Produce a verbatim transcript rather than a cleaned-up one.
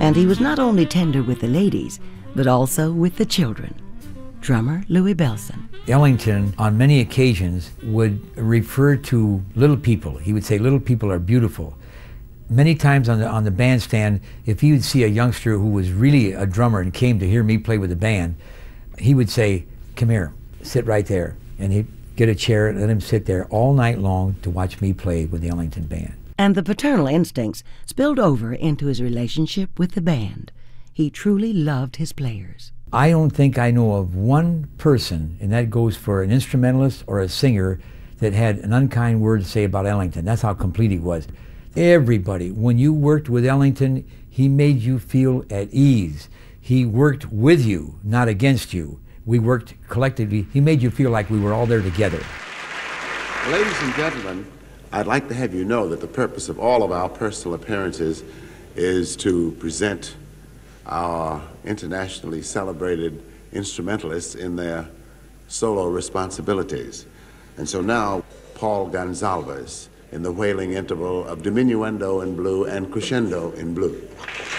And he was not only tender with the ladies, but also with the children. Drummer Louie Bellson. Ellington, on many occasions, would refer to little people. He would say, little people are beautiful. Many times on the, on the bandstand, if he would see a youngster who was really a drummer and came to hear me play with the band, he would say, come here, sit right there. And he'd get a chair and let him sit there all night long to watch me play with the Ellington Band. And the paternal instincts spilled over into his relationship with the band. He truly loved his players. I don't think I know of one person, and that goes for an instrumentalist or a singer, that had an unkind word to say about Ellington. That's how complete he was. Everybody, when you worked with Ellington, he made you feel at ease. He worked with you, not against you. We worked collectively. He made you feel like we were all there together. Ladies and gentlemen, I'd like to have you know that the purpose of all of our personal appearances is to present our internationally celebrated instrumentalists in their solo responsibilities. And so now, Paul Gonsalves in the wailing interval of diminuendo in blue and crescendo in blue.